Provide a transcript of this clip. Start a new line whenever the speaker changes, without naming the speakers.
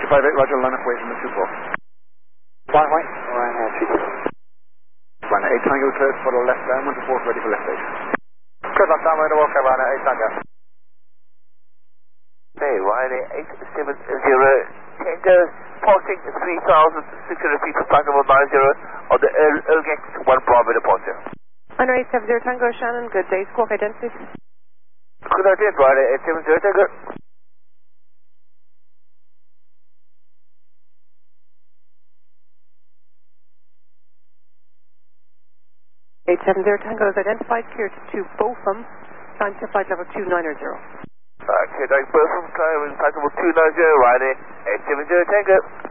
258, Roger, line up away from the 24. Fine, right?
Right hand, 3.
Runner 8 Tango cleared for the left down, 1 to 4 ready for left station.
Good luck, downwind, okay, runner 8 Tango. Hey, Ryanair 870 Tango, passing 3,600 feet to flight level 90 on the Ergex 1 Bravo departure.
Runner 870 Tango, Shannon, good day, squawk identity.
Good idea, Ryanair 870 Tango.
870 Tango is identified, cleared to Botham, climb to flight level 290.
Okay, thanks, Botham, climbing flight level 290, Ryanair 870 Tango.